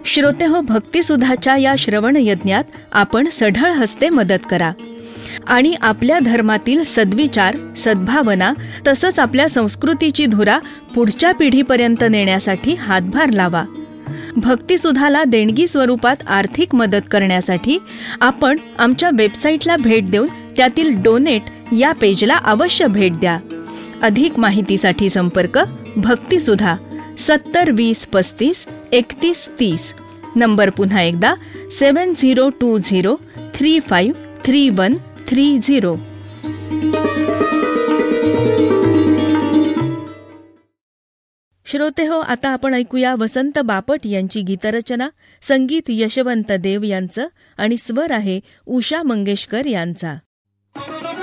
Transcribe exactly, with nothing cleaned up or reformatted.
श्रोतेहो, भक्तिसुधाच्या या श्रवण यज्ञात आपण सढळ हस्ते मदत करा आणि आपल्या धर्मातील सद्विचार, सद्भावना तसंच आपल्या संस्कृतीची धुरा पुढच्या पिढीपर्यंत नेण्यासाठी हातभार लावा. भक्तिसुधाला देणगी स्वरूपात आर्थिक मदत करण्यासाठी आपण आमच्या वेबसाईटला भेट देऊन त्यातील डोनेट या पेजला अवश्य भेट द्या. अधिक माहितीसाठी संपर्क भक्तिसुधा सत्तर वीस पस्तीस एकतीस तीस. नंबर पुन्हा एकदा सेवन zero to zero three five three one three zero. श्रोतेहो, आता आपण ऐकूया वसंत बापट यांची गीतरचना. संगीत यशवंत देव यांचं आणि स्वर आहे उषा मंगेशकर यांचा.